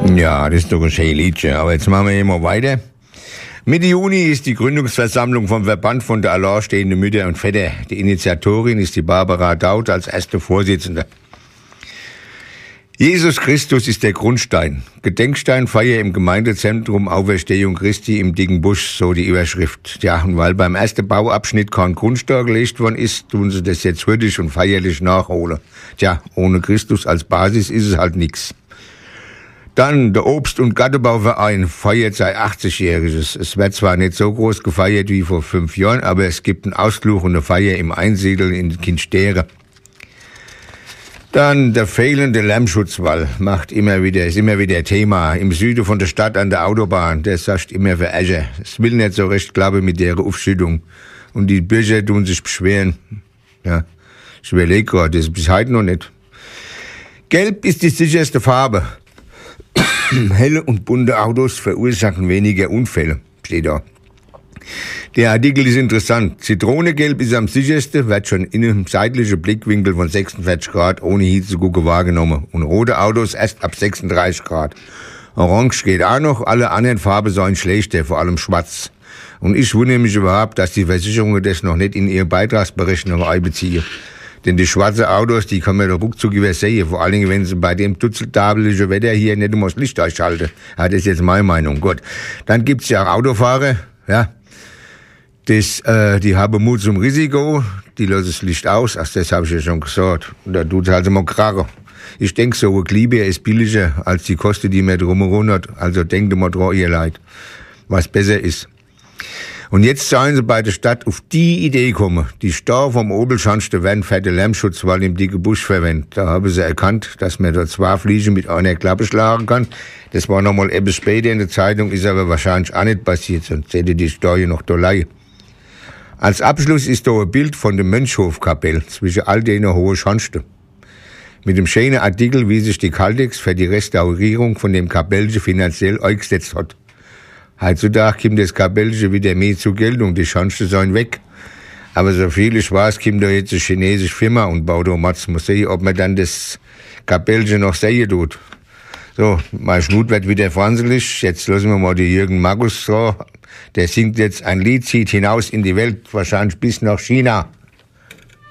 Ja, das ist doch ein schönes Liedchen. Aber jetzt machen wir immer weiter. Mitte Juni ist die Gründungsversammlung vom Verband von der alleinstehenden Mütter und Väter. Die Initiatorin ist die Barbara Daut als erste Vorsitzende. Jesus Christus ist der Grundstein. Gedenkstein Feier im Gemeindezentrum Auferstehung Christi im Dicken Busch, so die Überschrift. Ja, und weil beim ersten Bauabschnitt kein Grundstein gelegt worden ist, tun sie das jetzt würdig und feierlich nachholen. Tja, ohne Christus als Basis ist es halt nix. Dann der Obst- und Gartenbauverein feiert sein 80-jähriges. Es wird zwar nicht so groß gefeiert wie vor 5 Jahren, aber es gibt einen Ausflug und eine Feier im Einsiedeln in Kindstere. Dann der fehlende Lärmschutzwall ist immer wieder Thema. Im Süden von der Stadt an der Autobahn, der sagt immer für Ärger. Es will nicht so recht klappen mit der Aufschüttung. Und die Bürger tun sich beschweren. Ja, ich überlege gerade, das ist bis heute noch nicht. Gelb ist die sicherste Farbe. Helle und bunte Autos verursachen weniger Unfälle, steht da. Der Artikel ist interessant. Zitronengelb ist am sichersten, wird schon in einem seitlichen Blickwinkel von 46 Grad ohne hinzugucken wahrgenommen. Und rote Autos erst ab 36 Grad. Orange geht auch noch, alle anderen Farben seien schlechter, vor allem schwarz. Und ich wundere mich überhaupt, dass die Versicherungen das noch nicht in ihre Beitragsberechnung einbeziehen. Denn die schwarzen Autos, die kann man doch ruckzuck übersehen. Vor allen Dingen, wenn sie bei dem dutzendtabelischen Wetter hier nicht immer das Licht ausschalten. Ja, das ist jetzt meine Meinung. Gut. Dann gibt's ja auch Autofahrer, ja. Die haben Mut zum Risiko, die lassen das Licht aus, das habe ich ja schon gesagt. Und da tut's halt immer krachen. Ich denke, so ein Glibber ist billiger als die Kosten, die man drumherum hat. Also denkt mal dran, ihr Leid, was besser ist. Und jetzt sollen sie bei der Stadt auf die Idee kommen, die Stau vom Obelschanste werden für den Lärmschutzwall im Dicken Busch verwendet. Da haben sie erkannt, dass man da 2 Fliegen mit einer Klappe schlagen kann. Das war nochmal etwas später in der Zeitung, ist aber wahrscheinlich auch nicht passiert, sonst hätte die Steuer noch da liegen. Als Abschluss ist da ein Bild von dem Mönchhofkapell zwischen all den hohen Schansten. Mit dem schönen Artikel, wie sich die Caltex für die Restaurierung von dem Kapellchen finanziell eingesetzt hat. Heutzutage kommt das Kapellchen wieder mehr zur Geltung, die Schansten sind weg. Aber so viel ich weiß, kommt da jetzt eine chinesische Firma und baut da Matz. Muss sehen, ob man dann das Kapellchen noch sehen tut. So, mein Schnut wird wieder franzelig. Jetzt lassen wir mal die Jürgen Markus dran. Der singt jetzt ein Lied, zieht hinaus in die Welt, wahrscheinlich bis nach China.